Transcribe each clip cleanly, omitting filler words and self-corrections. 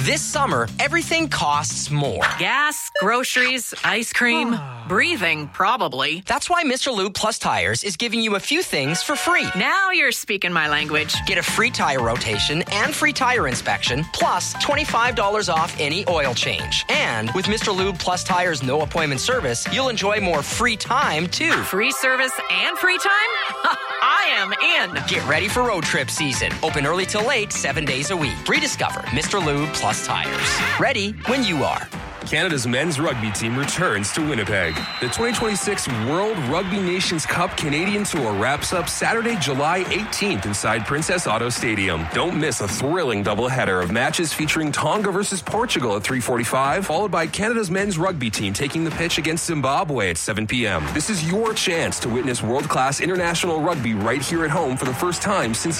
This summer, everything costs more. Gas, groceries, ice cream, breathing, probably. That's why Mr. Lube Plus Tires is giving you a few things for free. Now you're speaking my language. Get a free tire rotation and free tire inspection, plus $25 off any oil change. And with Mr. Lube Plus Tires no appointment service, you'll enjoy more free time, too. Free service and free time? I am in. Get ready for road trip season. Open early till late, 7 days a week. Rediscover Mr. Lube Plus Tires. Ready when you are. Canada's men's rugby team returns to Winnipeg. The 2026 World Rugby Nations Cup Canadian Tour wraps up Saturday, July 18th inside Princess Auto Stadium. Don't miss a thrilling doubleheader of matches featuring Tonga versus Portugal at 3:45, followed by Canada's men's rugby team taking the pitch against Zimbabwe at 7 p.m. This is your chance to witness world-class international rugby right here at home for the first time since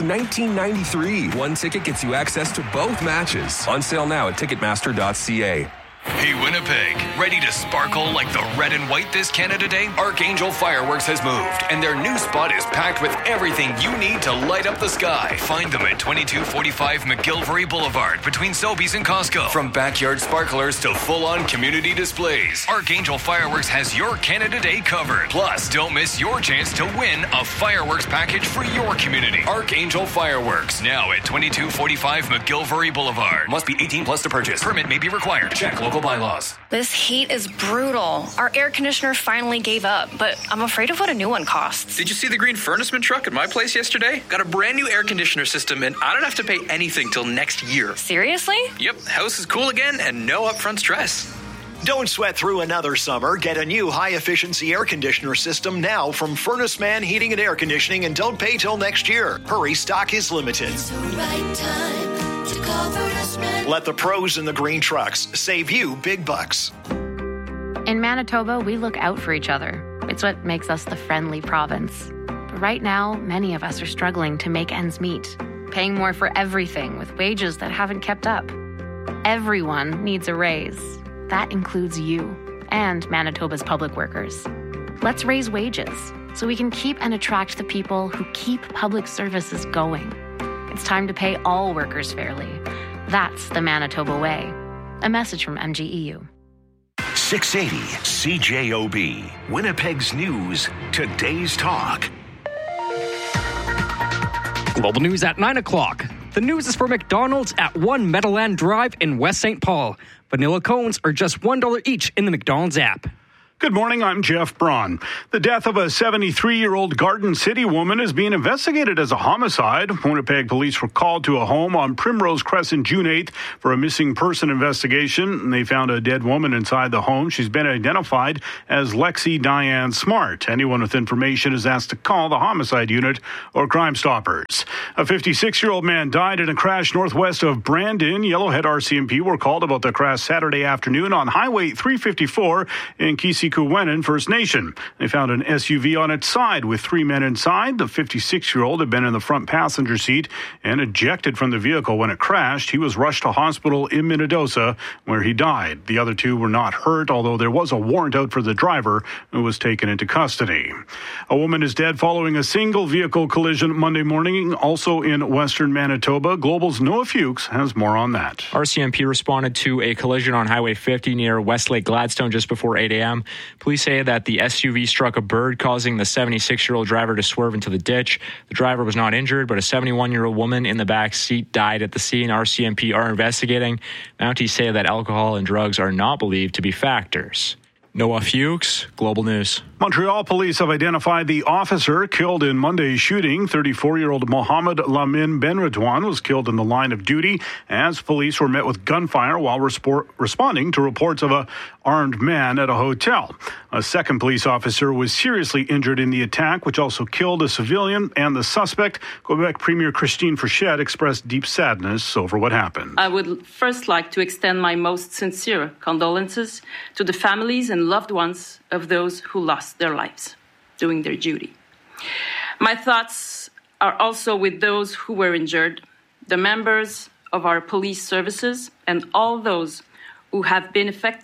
1993. One ticket gets you access to both matches. On sale now at Ticketmaster.ca. Hey Winnipeg, ready to sparkle like the red and white this Canada Day? Archangel Fireworks has moved, and their new spot is packed with everything you need to light up the sky. Find them at 2245 McGilvery Boulevard between Sobeys and Costco. From backyard sparklers to full-on community displays, Archangel Fireworks has your Canada Day covered. Plus, don't miss your chance to win a fireworks package for your community. Archangel Fireworks, now at 2245 McGilvery Boulevard. Must be 18 plus to purchase. Permit may be required. Check local bylaws. This heat is brutal. Our air conditioner finally gave up, but I'm afraid of what a new one costs. Did you see the green furnaceman truck at my place yesterday? Got a brand new air conditioner system, and I don't have to pay anything till next year. Seriously? Yep, house is cool again and no upfront stress. Don't sweat through another summer. Get a new high-efficiency air conditioner system now from Furnace Man Heating and Air Conditioning, and don't pay till next year. Hurry, stock is limited. It's the right time to call Furnace Man. Let the pros in the green trucks save you big bucks. In Manitoba, we look out for each other. It's what makes us the friendly province. But right now, many of us are struggling to make ends meet, paying more for everything with wages that haven't kept up. Everyone needs a raise. That includes you and Manitoba's public workers. Let's raise wages so we can keep and attract the people who keep public services going. It's time to pay all workers fairly. That's the Manitoba way. A message from MGEU. 680 CJOB, Winnipeg's News, Today's Talk. Global News at 9 o'clock. The news is for McDonald's at 1 Meadowland Drive in West St. Paul. Vanilla cones are just $1 each in the McDonald's app. Good morning, I'm Jeff Braun. The death of a 73-year-old Garden City woman is being investigated as a homicide. Winnipeg police were called to a home on Primrose Crescent June 8th for a missing person investigation. They found a dead woman inside the home. She's been identified as Lexi Diane Smart. Anyone with information is asked to call the homicide unit or Crime Stoppers. A 56-year-old man died in a crash northwest of Brandon. Yellowhead RCMP were called about the crash Saturday afternoon on Highway 354 in Kisikuwenan First Nation. They found an SUV on its side with 3 men inside. The 56-year-old had been in the front passenger seat and ejected from the vehicle when it crashed. He was rushed to hospital in Minnedosa, where he died. The other 2 were not hurt, although there was a warrant out for the driver, who was taken into custody. A woman is dead following a single vehicle collision Monday morning, also in western Manitoba. Global's Noah Fuchs has more on that. RCMP responded to a collision on Highway 50 near Westlake Gladstone just before 8 a.m. Police say that the SUV struck a bird, causing the 76-year-old driver to swerve into the ditch. The driver was not injured, but a 71-year-old woman in the back seat died at the scene. RCMP are investigating. Mounties say that alcohol and drugs are not believed to be factors. Noah Fuchs, Global News. Montreal police have identified the officer killed in Monday's shooting. 34-year-old Mohamed Lamin Benredouane was killed in the line of duty as police were met with gunfire while responding to reports of an armed man at a hotel. A second police officer was seriously injured in the attack, which also killed a civilian and the suspect. Quebec Premier Christine Frechette expressed deep sadness over what happened. I would first like to extend my most sincere condolences to the families and loved ones of those who lost their lives doing their duty. My thoughts are also with those who were injured, the members of our police services, and all those who have been affected.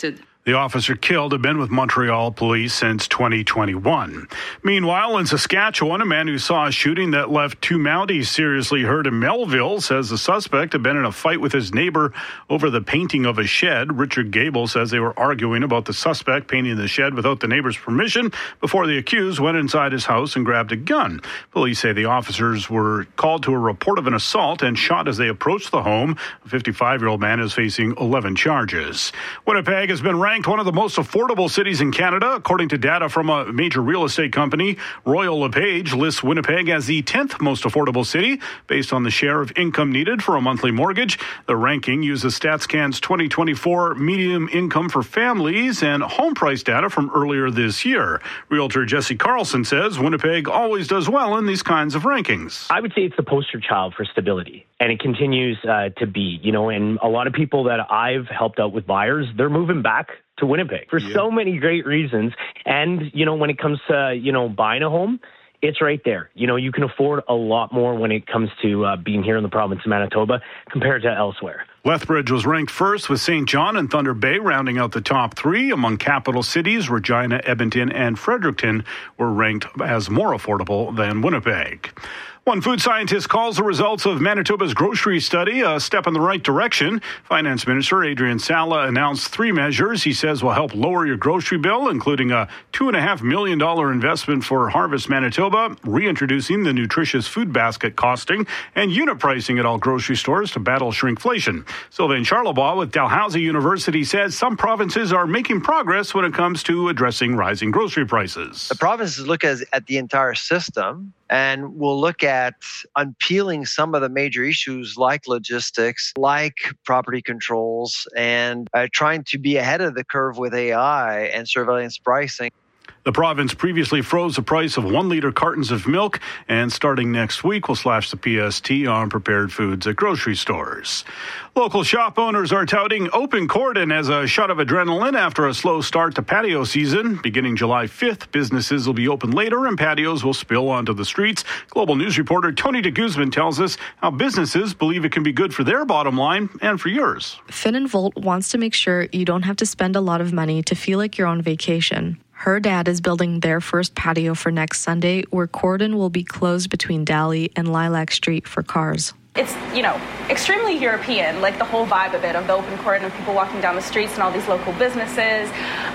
The officer killed had been with Montreal police since 2021. Meanwhile, in Saskatchewan, a man who saw a shooting that left 2 Mounties seriously hurt in Melville says the suspect had been in a fight with his neighbor over the painting of a shed. Richard Gable says they were arguing about the suspect painting the shed without the neighbor's permission before the accused went inside his house and grabbed a gun. Police say the officers were called to a report of an assault and shot as they approached the home. A 55-year-old man is facing 11 charges. Winnipeg has been ranked one of the most affordable cities in Canada, according to data from a major real estate company. Royal LePage lists Winnipeg as the 10th most affordable city based on the share of income needed for a monthly mortgage. The ranking uses StatsCan's 2024 median income for families and home price data from earlier this year. Realtor Jesse Carlson says Winnipeg always does well in these kinds of rankings. I would say it's the poster child for stability, and it continues to be, and a lot of people that I've helped out with buyers, they're moving back to Winnipeg for so many great reasons. And, when it comes to, buying a home, it's right there. You can afford a lot more when it comes to being here in the province of Manitoba compared to elsewhere. Lethbridge was ranked first with St. John and Thunder Bay rounding out the top 3. Among capital cities, Regina, Edmonton, and Fredericton were ranked as more affordable than Winnipeg. One food scientist calls the results of Manitoba's grocery study a step in the right direction. Finance Minister Adrian Sala announced 3 measures he says will help lower your grocery bill, including a $2.5 million investment for Harvest Manitoba, reintroducing the nutritious food basket costing, and unit pricing at all grocery stores to battle shrinkflation. Sylvain Charlebois with Dalhousie University says some provinces are making progress when it comes to addressing rising grocery prices. The provinces look at the entire system, and we'll look at unpeeling some of the major issues like logistics, like property controls, and trying to be ahead of the curve with AI and surveillance pricing. The province previously froze the price of 1-liter cartons of milk, and starting next week will slash the PST on prepared foods at grocery stores. Local shop owners are touting Open Cordon as a shot of adrenaline after a slow start to patio season. Beginning July 5th, businesses will be open later and patios will spill onto the streets. Global News reporter Tony de Guzman tells us how businesses believe it can be good for their bottom line and for yours. Finn & Volt wants to make sure you don't have to spend a lot of money to feel like you're on vacation. Her dad is building their first patio for next Sunday, where Cordon will be closed between Daly and Lilac Street for cars. It's, extremely European, like the whole vibe of it, of the open cordon and people walking down the streets and all these local businesses.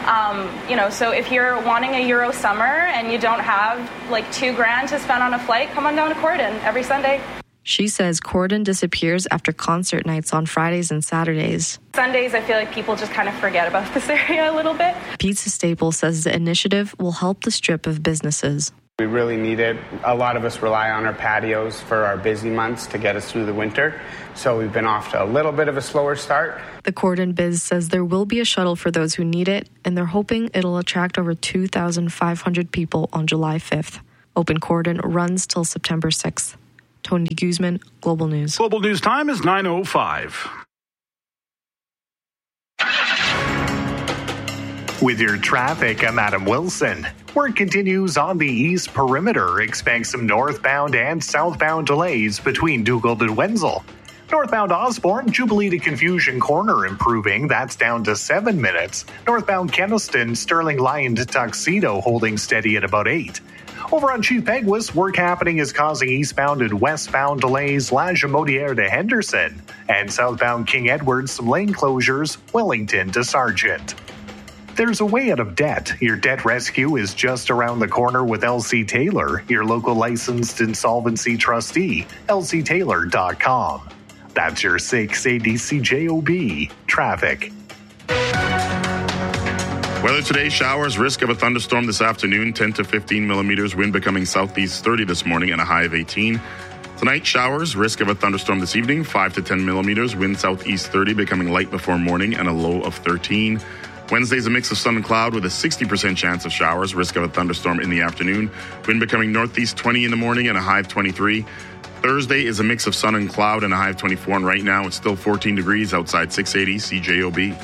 So if you're wanting a Euro summer and you don't have like $2,000 to spend on a flight, come on down to Cordon every Sunday. She says Cordon disappears after concert nights on Fridays and Saturdays. Sundays, I feel like people just kind of forget about this area a little bit. Pizza Staple says the initiative will help the strip of businesses. We really need it. A lot of us rely on our patios for our busy months to get us through the winter. So we've been off to a little bit of a slower start. The Cordon Biz says there will be a shuttle for those who need it, and they're hoping it'll attract over 2,500 people on July 5th. Open Cordon runs till September 6th. Tony Guzman, Global News. Global News time is 9:05. With your traffic, I'm Adam Wilson. Work continues on the east perimeter. Expect some northbound and southbound delays between Dugald and Wenzel. Northbound Osborne, Jubilee to Confusion Corner improving. That's down to 7 minutes. Northbound Kenniston, Sterling Lion to Tuxedo holding steady at about 8. Over on Chief Peguis, work happening is causing eastbound and westbound delays, La Jamodiere to Henderson. And southbound King Edward, some lane closures, Wellington to Sargent. There's a way out of debt. Your debt rescue is just around the corner with LC Taylor, your local licensed insolvency trustee, lctaylor.com. That's your 680 CJOB traffic. Weather today, showers, risk of a thunderstorm this afternoon, 10 to 15 millimeters, wind becoming southeast 30 this morning and a high of 18. Tonight, showers, risk of a thunderstorm this evening, 5 to 10 millimeters, wind southeast 30 becoming light before morning and a low of 13. Wednesday's a mix of sun and cloud with a 60% chance of showers, risk of a thunderstorm in the afternoon, wind becoming northeast 20 in the morning and a high of 23. Thursday is a mix of sun and cloud and a high of 24, and right now it's still 14 degrees outside 680 CJOB.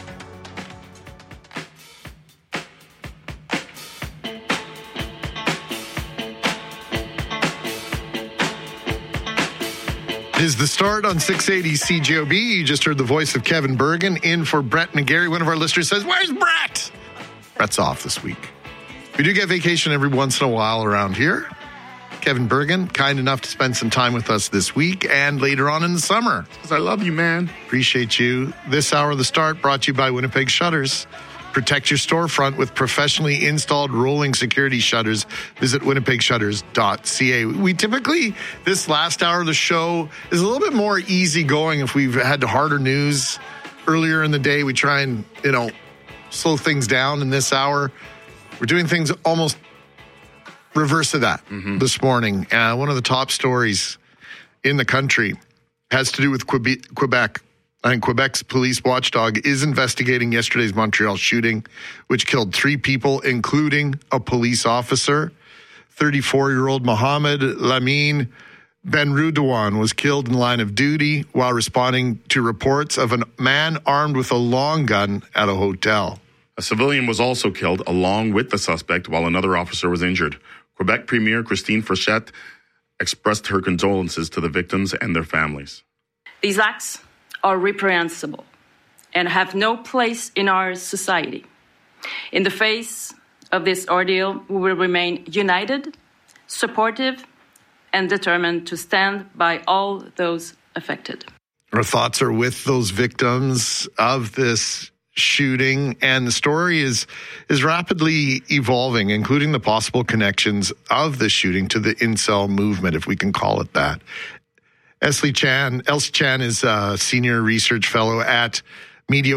It is The Start on 680 CJOB. You just heard the voice of Kevin Bergen in for Brett McGarry. One of our listeners says, "Where's Brett?" Brett's off this week. We do get vacation every once in a while around here. Kevin Bergen, kind enough to spend some time with us this week and later on in the summer. Because I love you, man. Appreciate you. This hour of The Start brought to you by Winnipeg Shutters. Protect your storefront with professionally installed rolling security shutters. Visit winnipegshutters.ca. We typically, this last hour of the show is a little bit more easygoing. If we've had harder news earlier in the day, we try and, slow things down. In this hour, we're doing things almost reverse of that this morning. One of the top stories in the country has to do with Quebec. And Quebec's police watchdog is investigating yesterday's Montreal shooting, which killed 3 people, including a police officer. 34-year-old Mohamed Lamine Benroudawan was killed in the line of duty while responding to reports of a man armed with a long gun at a hotel. A civilian was also killed along with the suspect while another officer was injured. Quebec Premier Christine Frechette expressed her condolences to the victims and their families. These acts are reprehensible and have no place in our society. In the face of this ordeal, we will remain united, supportive, and determined to stand by all those affected. Our thoughts are with those victims of this shooting, and the story is rapidly evolving, including the possible connections of the shooting to the incel movement, if we can call it that. Elsie Chan is a senior research fellow at Media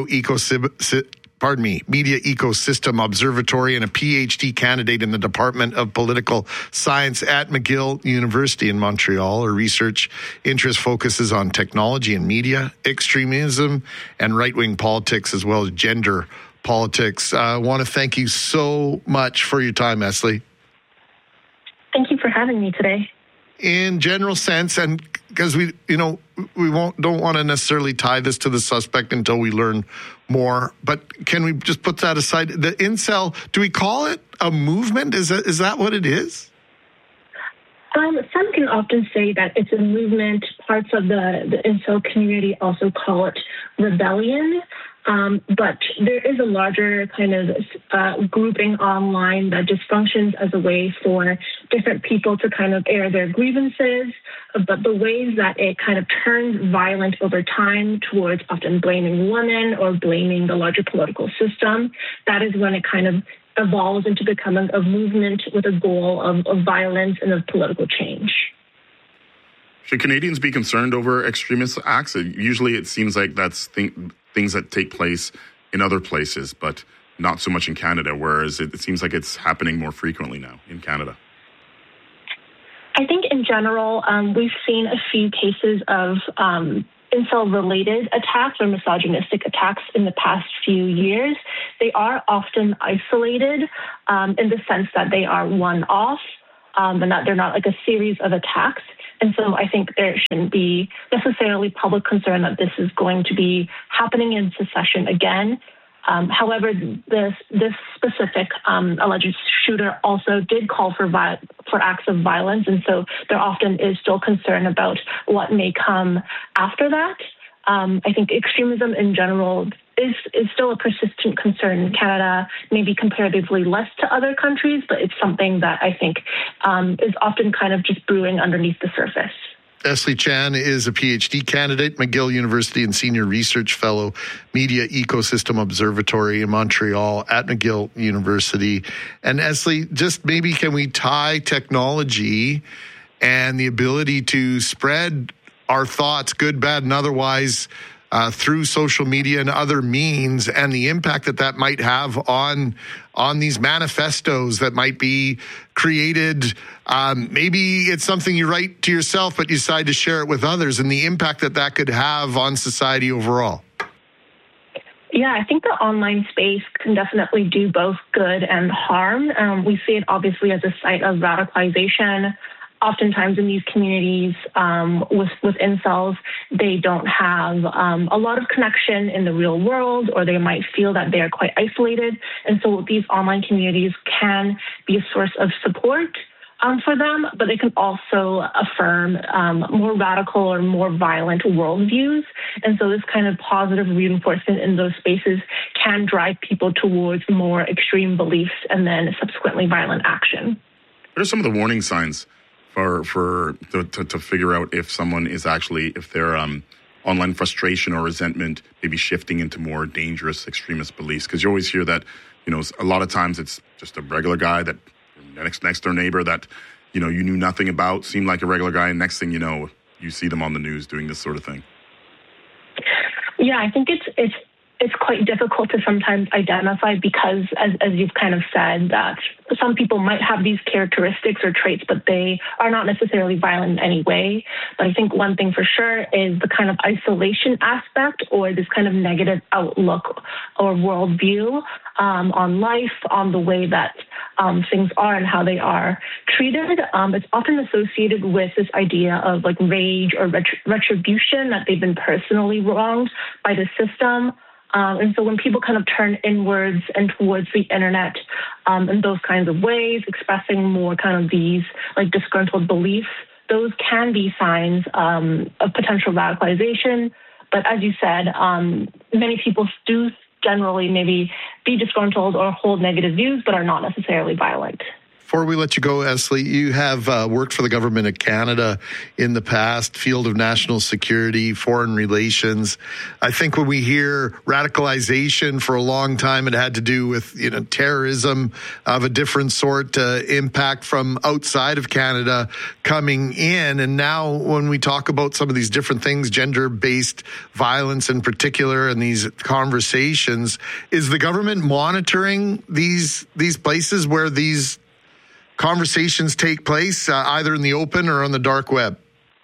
Ecosystem Observatory and a PhD candidate in the Department of Political Science at McGill University in Montreal. Her research interest focuses on technology and media, extremism, and right-wing politics, as well as gender politics. I want to thank you so much for your time, Elsie. Thank you for having me today. In general sense, and because we don't want to necessarily tie this to the suspect until we learn more, but can we just put that aside? The incel, do we call it a movement? Is that what it is? Some can often say that it's a movement. Parts of the incel community also call it rebellion. But there is a larger kind of grouping online that just functions as a way for different people to kind of air their grievances. But the ways that it kind of turns violent over time towards often blaming women or blaming the larger political system, that is when it kind of evolves into becoming a movement with a goal of violence and of political change. Should Canadians be concerned over extremist acts? Usually it seems like that's things that take place in other places, but not so much in Canada, whereas it seems like it's happening more frequently now in Canada. I think in general, we've seen a few cases of incel-related attacks or misogynistic attacks in the past few years. They are often isolated in the sense that they are one-off and that they're not like a series of attacks. And so I think there shouldn't be necessarily public concern that this is going to be happening in succession again. However, this specific alleged shooter also did call for acts of violence, and so there often is still concern about what may come after that. I think extremism in general is still a persistent concern in Canada, maybe comparatively less to other countries, but it's something that I think is often kind of just brewing underneath the surface. Elsie Chan is a PhD candidate, McGill University, and Senior Research Fellow, Media Ecosystem Observatory in Montreal at McGill University. And Elsie, just maybe can we tie technology and the ability to spread our thoughts, good, bad, and otherwise, through social media and other means, and the impact that might have on these manifestos that might be created. Maybe it's something you write to yourself, but you decide to share it with others, and the impact that could have on society overall. Yeah, I think the online space can definitely do both good and harm. We see it obviously as a site of radicalization. Oftentimes in these communities with incels, they don't have a lot of connection in the real world, or they might feel that they are quite isolated. And so these online communities can be a source of support for them, but it can also affirm more radical or more violent worldviews. And so this kind of positive reinforcement in those spaces can drive people towards more extreme beliefs and then subsequently violent action. What are some of the warning signs to figure out if someone is actually, if their online frustration or resentment may be shifting into more dangerous extremist beliefs? Because you always hear that, a lot of times it's just a regular guy that next door neighbor that, you knew nothing about, seemed like a regular guy, and next thing you know, you see them on the news doing this sort of thing. Yeah, I think it's quite difficult to sometimes identify because, as you've kind of said, that some people might have these characteristics or traits, but they are not necessarily violent in any way. But I think one thing for sure is the kind of isolation aspect or this kind of negative outlook or worldview on life, on the way that things are and how they are treated. It's often associated with this idea of like rage or retribution, that they've been personally wronged by the system. And so when people kind of turn inwards and towards the internet in those kinds of ways, expressing more kind of these like disgruntled beliefs, those can be signs of potential radicalization. But as you said, many people do generally maybe be disgruntled or hold negative views, but are not necessarily violent. Before we let you go, Esli, you have worked for the government of Canada in the past, field of national security, foreign relations. I think when we hear radicalization, for a long time it had to do with terrorism of a different sort, impact from outside of Canada coming in. And now when we talk about some of these different things, gender-based violence in particular, and these conversations, is the government monitoring these places where these conversations take place, either in the open or on the dark web?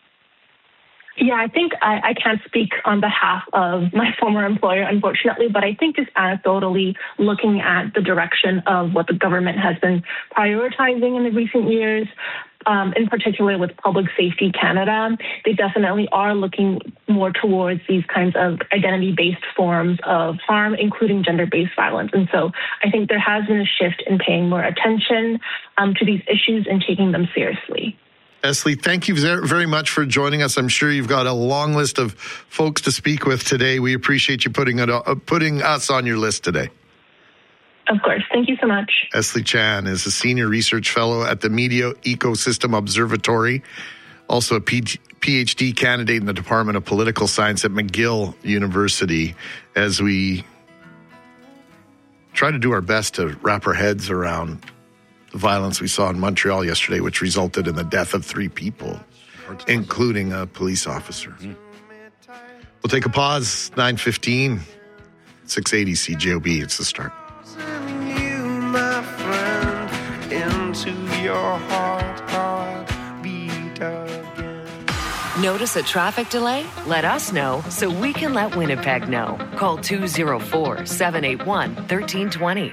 Yeah, I think I can't speak on behalf of my former employer, unfortunately, but I think just anecdotally looking at the direction of what the government has been prioritizing in the recent years, in particular with Public Safety Canada, they definitely are looking more towards these kinds of identity-based forms of harm, including gender-based violence. And so I think there has been a shift in paying more attention to these issues and taking them seriously. Esli, thank you very much for joining us. I'm sure you've got a long list of folks to speak with today. We appreciate you putting us on your list today. Of course. Thank you so much. Esli Chan is a senior research fellow at the Media Ecosystem Observatory, also a PhD candidate in the Department of Political Science at McGill University, as we try to do our best to wrap our heads around the violence we saw in Montreal yesterday, which resulted in the death of 3 people, including a police officer. We'll take a pause. 9:15, 680 CJOB. It's the start. My friend, into your heart beat again. Notice a traffic delay? Let us know so we can let Winnipeg know. Call 204-781-1320.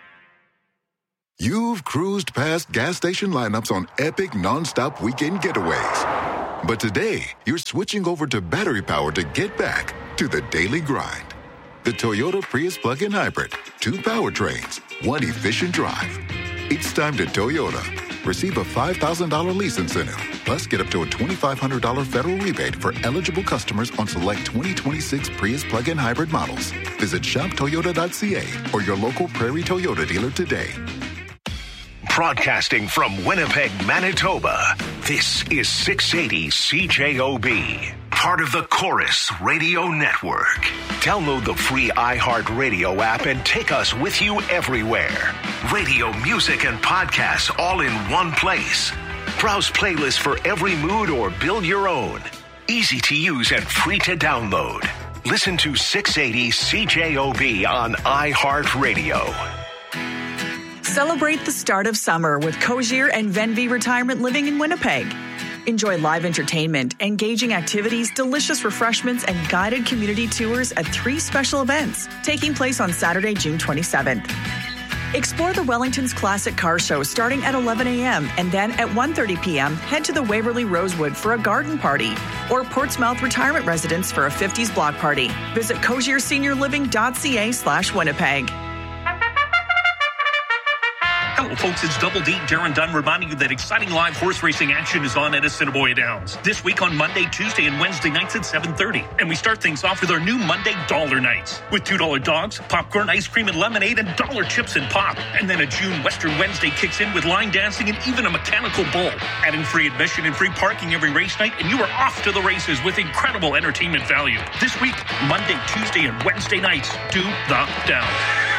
You've cruised past gas station lineups on epic non-stop weekend getaways. But today, you're switching over to battery power to get back to the daily grind. The Toyota Prius plug-in hybrid, 2 powertrains, 1 efficient drive. It's time to Toyota. Receive a $5,000 lease incentive, plus get up to a $2,500 federal rebate for eligible customers on select 2026 Prius plug-in hybrid models. Visit shoptoyota.ca or your local Prairie Toyota dealer today. Broadcasting from Winnipeg, Manitoba, this is 680 CJOB, part of the Chorus Radio Network. Download the free iHeartRadio app and take us with you everywhere. Radio, music, and podcasts all in one place. Browse playlists for every mood or build your own. Easy to use and free to download. Listen to 680 CJOB on iHeartRadio. Celebrate the start of summer with Cozier and Venvi Retirement Living in Winnipeg. Enjoy live entertainment, engaging activities, delicious refreshments, and guided community tours at 3 special events taking place on Saturday, June 27th. Explore the Wellington's Classic Car Show starting at 11 a.m. and then at 1:30 p.m. head to the Waverly Rosewood for a garden party or Portsmouth Retirement Residence for a 50s block party. Visit cozierseniorliving.ca/Winnipeg. Hello, folks. It's Double D, Darren Dunn, reminding you that exciting live horse racing action is on at Assiniboia Downs this week on Monday, Tuesday, and Wednesday nights at 7:30. And we start things off with our new Monday Dollar Nights with $2 dogs, popcorn, ice cream, and lemonade, and dollar chips and pop. And then a June Western Wednesday kicks in with line dancing and even a mechanical bull. Adding free admission and free parking every race night, and you are off to the races with incredible entertainment value. This week, Monday, Tuesday, and Wednesday nights, do the Downs.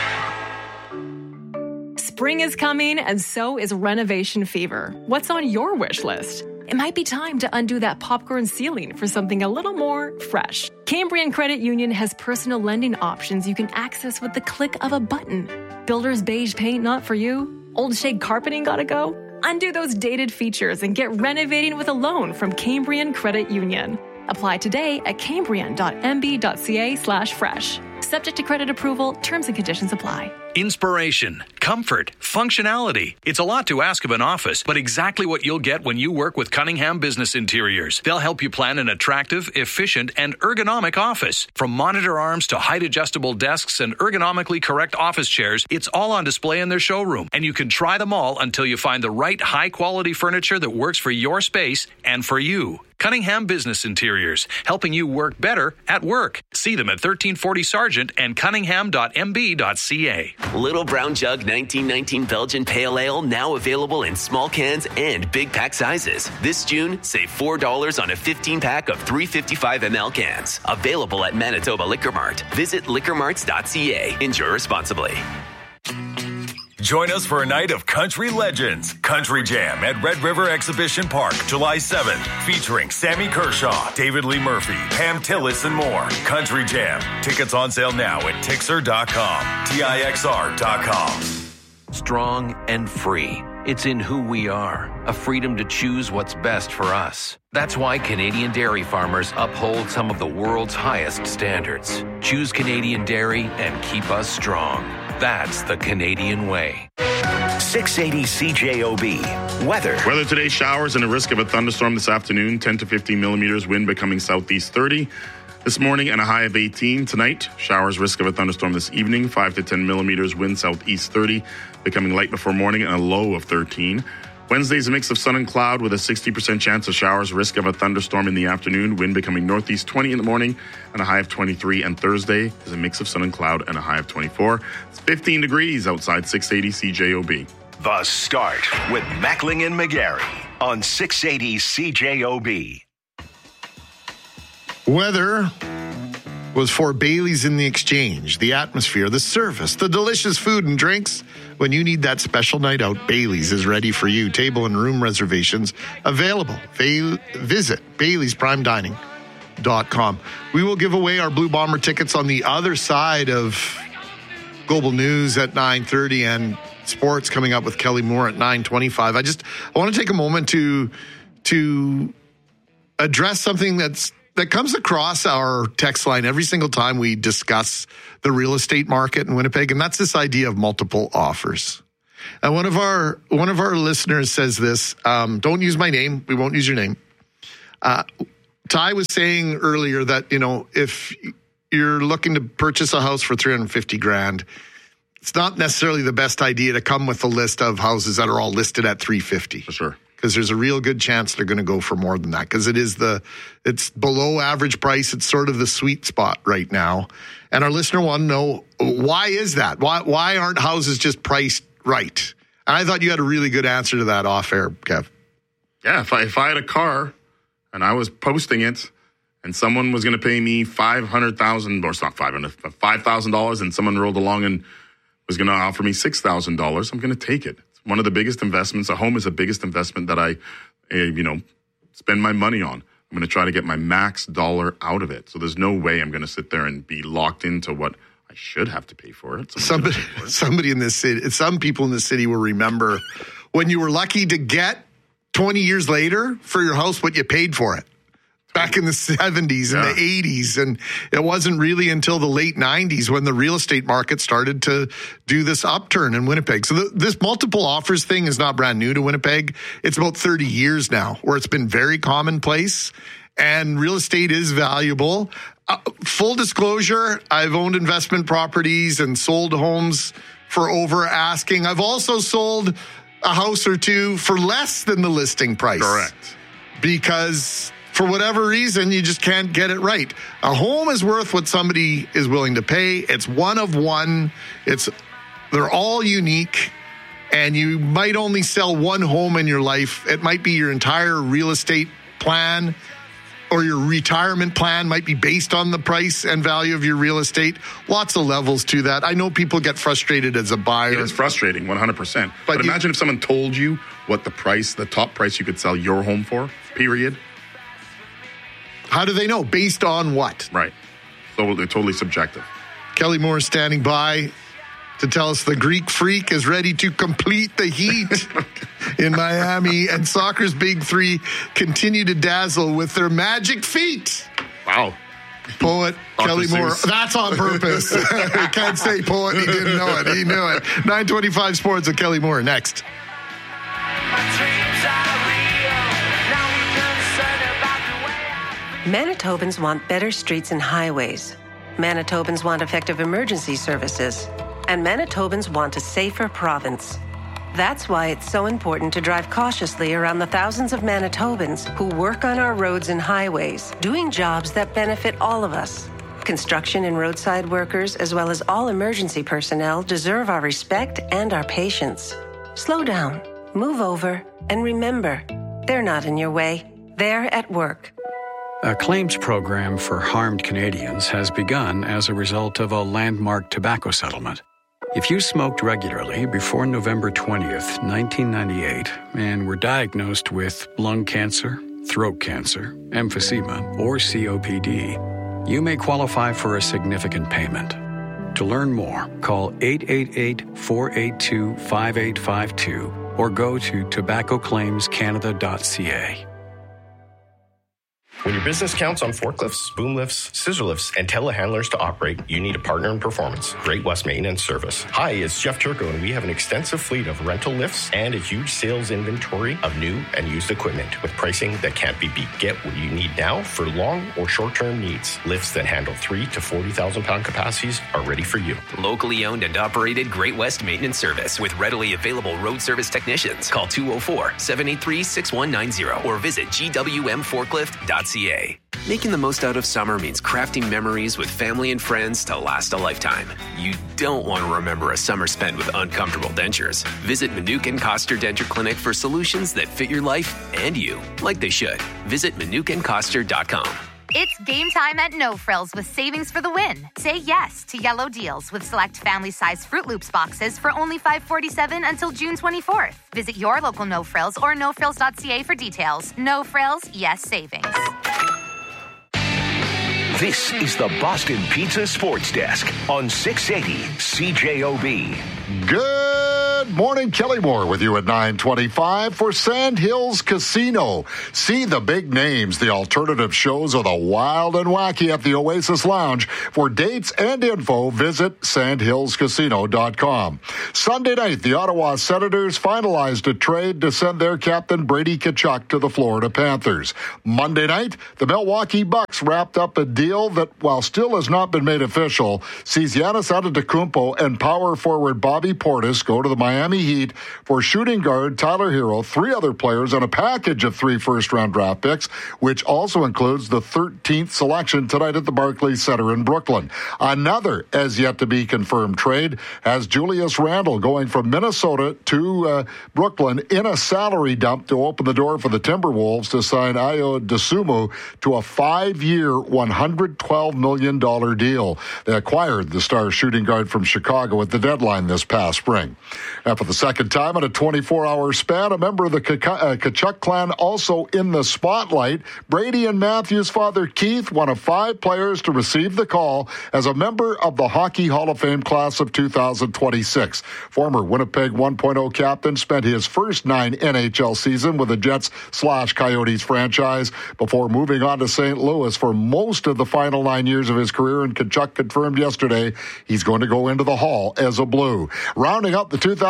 Spring is coming, and so is renovation fever. What's on your wish list? It might be time to undo that popcorn ceiling for something a little more fresh. Cambrian Credit Union has personal lending options you can access with the click of a button. Builder's beige paint not for you? Old shade carpeting gotta go? Undo those dated features and get renovating with a loan from Cambrian Credit Union. Apply today at cambrian.mb.ca/fresh. Subject to credit approval, terms and conditions apply. Inspiration, comfort, functionality. It's a lot to ask of an office, but exactly what you'll get when you work with Cunningham Business Interiors. They'll help you plan an attractive, efficient, and ergonomic office. From monitor arms to height-adjustable desks and ergonomically correct office chairs, it's all on display in their showroom, and you can try them all until you find the right high-quality furniture that works for your space and for you. Cunningham Business Interiors, helping you work better at work. See them at 1340 Sargent and cunningham.mb.ca. Little Brown Jug 1919 Belgian Pale Ale now available in small cans and big pack sizes. This June, save $4 on a 15-pack of 355 ml cans. Available at Manitoba Liquor Mart. Visit liquormarts.ca. Enjoy responsibly. Join us for a night of country legends. Country Jam at Red River Exhibition Park, July 7th. Featuring Sammy Kershaw, David Lee Murphy, Pam Tillis, and more. Country Jam. Tickets on sale now at Tixr.com. TIXR.com. Strong and free. It's in who we are. A freedom to choose what's best for us. That's why Canadian dairy farmers uphold some of the world's highest standards. Choose Canadian dairy and keep us strong. That's the Canadian way. 680 CJOB. Weather. Weather today, showers and a risk of a thunderstorm this afternoon. 10 to 15 millimeters, wind becoming southeast 30. This morning and a high of 18. Tonight, showers, risk of a thunderstorm this evening. 5 to 10 millimeters, wind southeast 30. Becoming light before morning and a low of 13. Wednesday's a mix of sun and cloud with a 60% chance of showers, risk of a thunderstorm in the afternoon, wind becoming northeast 20 in the morning and a high of 23. And Thursday is a mix of sun and cloud and a high of 24. It's 15 degrees outside 680 CJOB. The Start with Mackling and McGarry on 680 CJOB. Weather was for Bailey's in the Exchange, the atmosphere, the service, the delicious food and drinks. When you need that special night out, Bailey's is ready for you. Table and room reservations available. Visit Bailey'sPrimeDining.com. We will give away our Blue Bomber tickets on the other side of Global News at 9:30 and sports coming up with Kelly Moore at 9:25. I want to take a moment to address something that comes across our text line every single time we discuss the real estate market in Winnipeg, and that's this idea of multiple offers. And one of our listeners says this. Don't use my name. We won't use your name. Ty was saying earlier that, if you're looking to purchase a house for $350,000, it's not necessarily the best idea to come with a list of houses that are all listed at $350,000. For sure. Because there's a real good chance they're going to go for more than that. Because it's below average price. It's sort of the sweet spot right now. And our listener wanted to know, why is that? Why aren't houses just priced right? And I thought you had a really good answer to that off air, Kev. Yeah, if I had a car and I was posting it and someone was going to pay me $500,000, or it's not $5,000, and someone rolled along and was going to offer me $6,000, I'm going to take it. One of the biggest investments. A home is the biggest investment that I, spend my money on. I'm going to try to get my max dollar out of it. So there's no way I'm going to sit there and be locked into what I should have to pay for it. Somebody in this city, some people in this city will remember when you were lucky to get 20 years later for your house what you paid for it. Back in the 70s and the 80s. And it wasn't really until the late 90s when the real estate market started to do this upturn in Winnipeg. So this multiple offers thing is not brand new to Winnipeg. It's about 30 years now where it's been very commonplace. And real estate is valuable. Full disclosure, I've owned investment properties and sold homes for over asking. I've also sold a house or two for less than the listing price. Correct. Because for whatever reason, you just can't get it right. A home is worth what somebody is willing to pay. It's one of one. They're all unique. And you might only sell one home in your life. It might be your entire real estate plan, or your retirement plan might be based on the price and value of your real estate. Lots of levels to that. I know people get frustrated as a buyer. It is frustrating, 100%. But imagine if someone told you what the top price you could sell your home for, period. How do they know? Based on what? Right. So they're totally subjective. Kelly Moore is standing by to tell us the Greek Freak is ready to complete the heat in Miami, and soccer's big three continue to dazzle with their magic feet. Wow. Poet Kelly Moore. Seuss. That's on purpose. I can't say poet. He didn't know it. He knew it. 925 Sports with Kelly Moore next. Manitobans want better streets and highways. Manitobans want effective emergency services. And Manitobans want a safer province. That's why it's so important to drive cautiously around the thousands of Manitobans who work on our roads and highways, doing jobs that benefit all of us. Construction and roadside workers, as well as all emergency personnel, deserve our respect and our patience. Slow down, move over, and remember, they're not in your way. They're at work. A claims program for harmed Canadians has begun as a result of a landmark tobacco settlement. If you smoked regularly before November 20th, 1998, and were diagnosed with lung cancer, throat cancer, emphysema, or COPD, you may qualify for a significant payment. To learn more, call 888-482-5852 or go to tobaccoclaimscanada.ca. When your business counts on forklifts, boom lifts, scissor lifts, and telehandlers to operate, you need a partner in performance. Great West Maintenance Service. Hi, it's Jeff Turco, and we have an extensive fleet of rental lifts and a huge sales inventory of new and used equipment with pricing that can't be beat. Get what you need now for long or short-term needs. Lifts that handle 3 to 40,000 pound capacities are ready for you. Locally owned and operated Great West Maintenance Service with readily available road service technicians. Call 204-783-6190 or visit gwmforklift.ca. Making the most out of summer means crafting memories with family and friends to last a lifetime. You don't want to remember a summer spent with uncomfortable dentures. Visit Manukin Koster Denture Clinic for solutions that fit your life and you, like they should. Visit ManukinKoster.com. It's game time at No Frills with savings for the win. Say yes to yellow deals with select family-size Fruit Loops boxes for only $5.47 until June 24th. Visit your local No Frills or nofrills.ca for details. No Frills, yes savings. This is the Boston Pizza Sports Desk on 680 CJOB. Good morning, Kelly Moore with you at 9:25 for Sand Hills Casino. See the big names, the alternative shows of the wild and wacky at the Oasis Lounge. For dates and info, visit sandhillscasino.com. Sunday night, the Ottawa Senators finalized a trade to send their captain Brady Tkachuk to the Florida Panthers. Monday night, the Milwaukee Bucks wrapped up a deal that, while still has not been made official, sees Giannis Antetokounmpo and power forward Bobby Portis go to the Miami Heat for shooting guard Tyler Hero, 3 other players, and a package of 3 first-round draft picks, which also includes the 13th selection tonight at the Barclays Center in Brooklyn. Another as-yet-to-be-confirmed trade has Julius Randle going from Minnesota to Brooklyn in a salary dump to open the door for the Timberwolves to sign Ayo Dosunmu to a 5-year, $112 million deal. They acquired the star shooting guard from Chicago at the deadline this past spring. And for the second time in a 24-hour span, a member of the Tkachuk clan also in the spotlight. Brady and Matthew's father, Keith, one of 5 players to receive the call as a member of the Hockey Hall of Fame class of 2026. Former Winnipeg 1.0 captain spent his first 9 NHL season with the Jets/Coyotes franchise before moving on to St. Louis for most of the final 9 years of his career, and Tkachuk confirmed yesterday he's going to go into the Hall as a Blue. Rounding up the 2026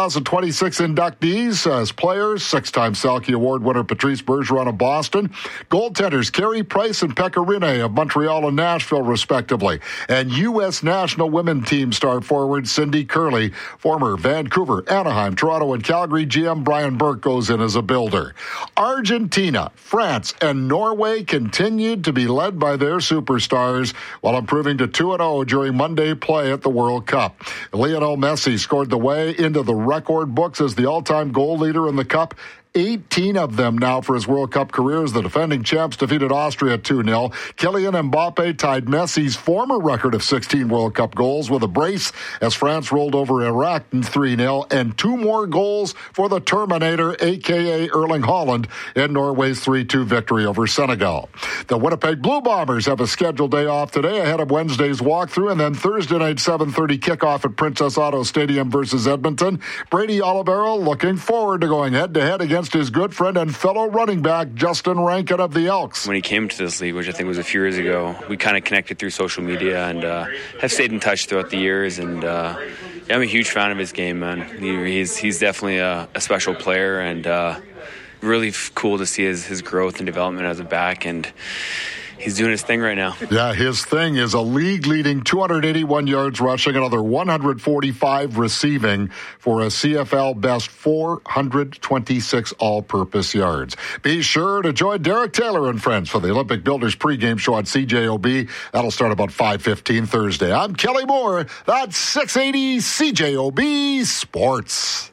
2026 inductees as players, 6-time Selke Award winner Patrice Bergeron of Boston, goaltenders Carey Price and Pekka Rinne of Montreal and Nashville, respectively, and U.S. national women team star forward Cindy Curley. Former Vancouver, Anaheim, Toronto, and Calgary GM Brian Burke goes in as a builder. Argentina, France, and Norway continued to be led by their superstars while improving to 2-0 during Monday play at the World Cup. Lionel Messi scored the way into the record books as the all-time goal leader in the Cup. 18 of them now for his World Cup career as the defending champs defeated Austria 2-0. Kylian Mbappe tied Messi's former record of 16 World Cup goals with a brace as France rolled over Iraq 3-0, and 2 more goals for the Terminator, a.k.a. Erling Haaland, in Norway's 3-2 victory over Senegal. The Winnipeg Blue Bombers have a scheduled day off today ahead of Wednesday's walkthrough, and then Thursday night 7:30 kickoff at Princess Auto Stadium versus Edmonton. Brady Olivero looking forward to going head-to-head against his good friend and fellow running back Justin Rankin of the Elks. When he came to this league, which I think was a few years ago, we kind of connected through social media and have stayed in touch throughout the years. And I'm a huge fan of his game, man. He's definitely a special player, and really cool to see his growth and development as a back. And he's doing his thing right now. Yeah, his thing is a league-leading 281 yards rushing, another 145 receiving for a CFL best 426 all-purpose yards. Be sure to join Derek Taylor and friends for the Olympic Builders pregame show on CJOB. That'll start about 5:15 Thursday. I'm Kelly Moore. That's 680 CJOB Sports.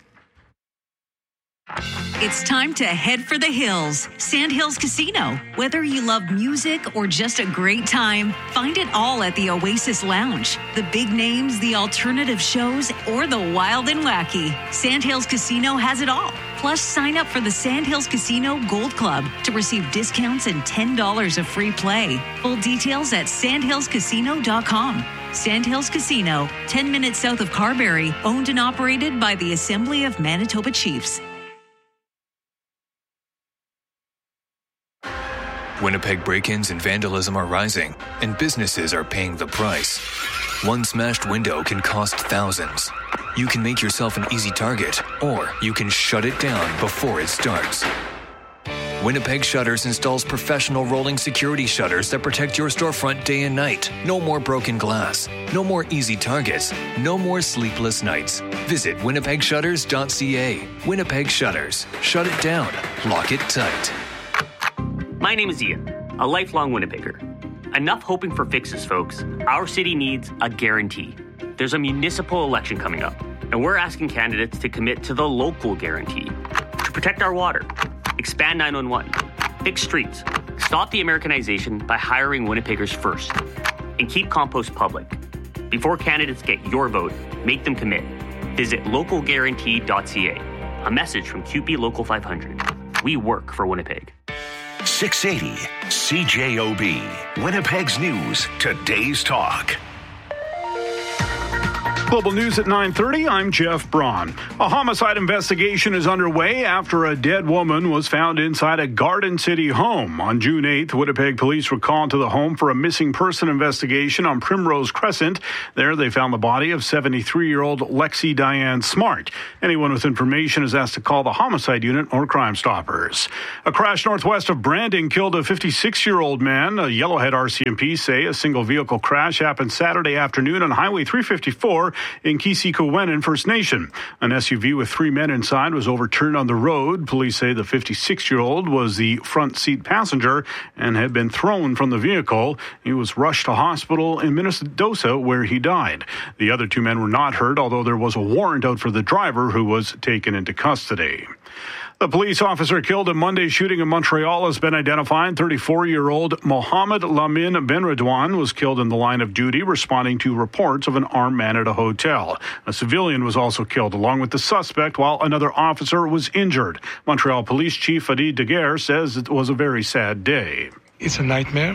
It's time to head for the hills. Sandhills Casino. Whether you love music or just a great time, find it all at the Oasis Lounge. The big names, the alternative shows, or the wild and wacky. Sandhills Casino has it all. Plus, sign up for the Sandhills Casino Gold Club to receive discounts and $10 of free play. Full details at sandhillscasino.com. Sandhills Casino, 10 minutes south of Carberry, owned and operated by the Assembly of Manitoba Chiefs. Winnipeg break-ins and vandalism are rising, and businesses are paying the price. One smashed window can cost thousands. You can make yourself an easy target, or you can shut it down before it starts. Winnipeg Shutters installs professional rolling security shutters that protect your storefront day and night. No more broken glass. No more easy targets. No more sleepless nights. Visit winnipegshutters.ca. Winnipeg Shutters. Shut it down. Lock it tight. My name is Ian, a lifelong Winnipegger. Enough hoping for fixes, folks. Our city needs a guarantee. There's a municipal election coming up, and we're asking candidates to commit to the local guarantee. To protect our water, expand 911, fix streets, stop the Americanization by hiring Winnipeggers first, and keep compost public. Before candidates get your vote, make them commit. Visit localguarantee.ca. A message from QP Local 500. We work for Winnipeg. 680 CJOB, Winnipeg's News, Today's Talk. Global News at 9:30. I'm Jeff Braun. A homicide investigation is underway after a dead woman was found inside a Garden City home. On June 8th, Winnipeg police were called to the home for a missing person investigation on Primrose Crescent. There, they found the body of 73-year-old Lexi Diane Smart. Anyone with information is asked to call the homicide unit or Crime Stoppers. A crash northwest of Brandon killed a 56-year-old man. A Yellowhead RCMP say a single vehicle crash happened Saturday afternoon on Highway 354 in Kisikowenin First Nation. An SUV with 3 men inside was overturned on the road. Police say the 56-year-old was the front seat passenger and had been thrown from the vehicle. He was rushed to hospital in Minnesota where he died. The other 2 men were not hurt, although there was a warrant out for the driver who was taken into custody. The police officer killed in Monday's shooting in Montreal has been identified. 34-year-old Mohammed Lamin Benredouane was killed in the line of duty, responding to reports of an armed man at a hotel. A civilian was also killed along with the suspect, while another officer was injured. Montreal Police Chief Adi Daguerre says it was a very sad day. It's a nightmare,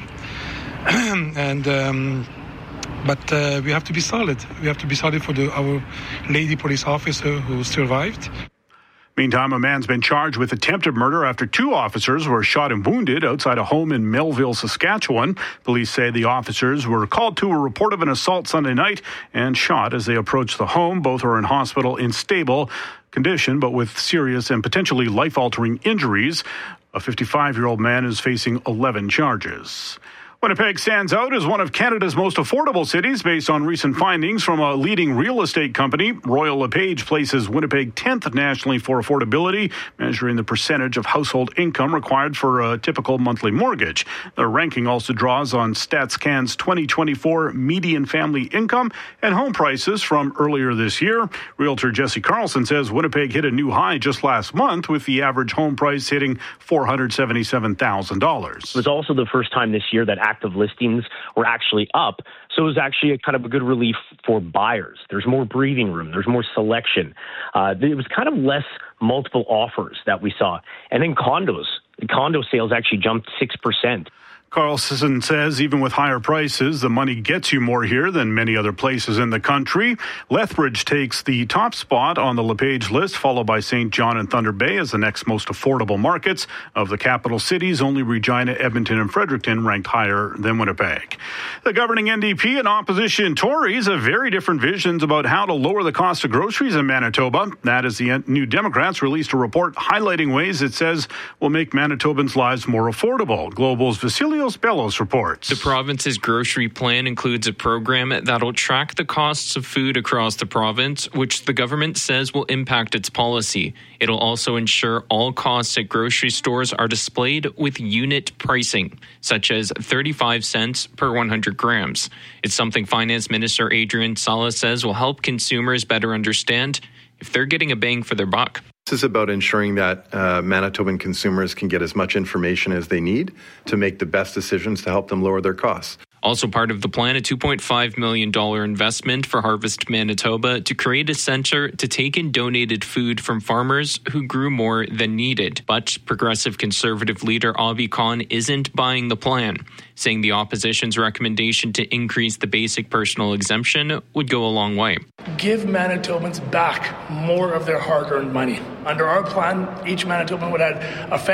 but we have to be solid. We have to be solid for our lady police officer who survived. Meantime, a man's been charged with attempted murder after 2 officers were shot and wounded outside a home in Melville, Saskatchewan. Police say the officers were called to a report of an assault Sunday night and shot as they approached the home. Both are in hospital in stable condition, but with serious and potentially life-altering injuries. A 55-year-old man is facing 11 charges. Winnipeg stands out as one of Canada's most affordable cities based on recent findings from a leading real estate company. Royal LePage places Winnipeg 10th nationally for affordability, measuring the percentage of household income required for a typical monthly mortgage. Their ranking also draws on StatsCan's 2024 median family income and home prices from earlier this year. Realtor Jesse Carlson says Winnipeg hit a new high just last month, with the average home price hitting $477,000. It was also the first time this year that active listings were actually up. So it was actually a kind of a good relief for buyers. There's more breathing room. There's more selection. It was kind of less multiple offers that we saw. And then condo sales actually jumped 6%. Carlson says even with higher prices, the money gets you more here than many other places in the country. Lethbridge takes the top spot on the LePage list, followed by St. John and Thunder Bay as the next most affordable markets. Of the capital cities, only Regina, Edmonton, and Fredericton ranked higher than Winnipeg. The governing NDP and opposition Tories have very different visions about how to lower the cost of groceries in Manitoba. That is, the New Democrats released a report highlighting ways it says will make Manitobans' lives more affordable. Global's Vasilios Bellos reports. The province's grocery plan includes a program that'll track the costs of food across the province, which the government says will impact its policy. It'll also ensure all costs at grocery stores are displayed with unit pricing, such as 35 cents per 100 grams. It's something Finance Minister Adrian Salas says will help consumers better understand if they're getting a bang for their buck. This is about ensuring that Manitoban consumers can get as much information as they need to make the best decisions to help them lower their costs. Also part of the plan, a $2.5 million investment for Harvest Manitoba to create a center to take in donated food from farmers who grew more than needed. But Progressive Conservative leader Avi Khan isn't buying the plan, saying the opposition's recommendation to increase the basic personal exemption would go a long way. Give Manitobans back more of their hard-earned money. Under our plan, each Manitoban would have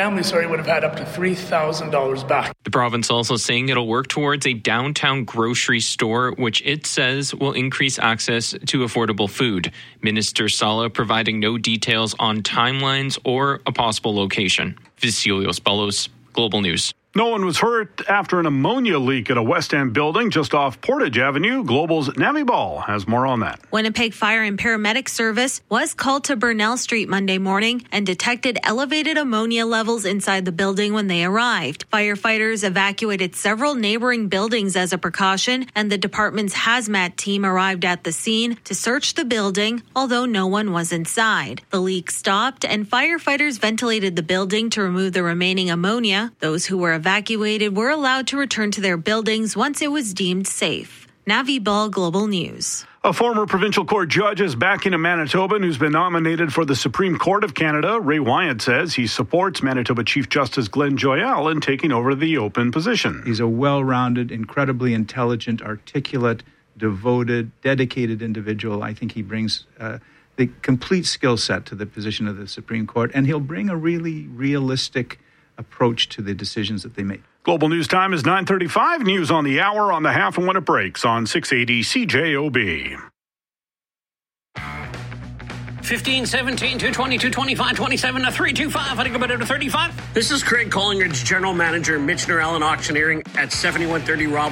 had up to $3,000 back. The province also saying it'll work towards a downtown grocery store, which it says will increase access to affordable food. Minister Sala providing no details on timelines or a possible location. Vasilios Bellos, Global News. No one was hurt after an ammonia leak at a West End building just off Portage Avenue. Global's Navi Ball has more on that. Winnipeg Fire and Paramedic Service was called to Burnell Street Monday morning and detected elevated ammonia levels inside the building when they arrived. Firefighters evacuated several neighboring buildings as a precaution, and the department's hazmat team arrived at the scene to search the building, although no one was inside. The leak stopped, and firefighters ventilated the building to remove the remaining ammonia. Those who were evacuated were allowed to return to their buildings once it was deemed safe. Navi Ball, Global News. A former provincial court judge is backing a Manitoban who's been nominated for the Supreme Court of Canada. Ray Wyatt says he supports Manitoba Chief Justice Glenn Joyal in taking over the open position. He's a well-rounded, incredibly intelligent, articulate, devoted, dedicated individual. I think he brings the complete skill set to the position of the Supreme Court, and he'll bring a really realistic approach to the decisions that they make. Global News Time is 9:35. News on the hour on the half and when it breaks on 680 CJOB. 15, 17, 220, 225, 27, 325. I think about it to 35. This is Craig Collingridge, General Manager, Michener Allen Auctioneering at 7130 Rob